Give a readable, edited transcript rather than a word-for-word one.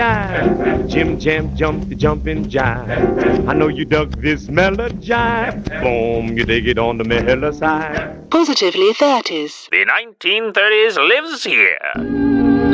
Jim Jam jump the jumping jive. I know you dug this melody jive. Boom, you dig it on the mellow side. Positively 30s. The 1930s lives here.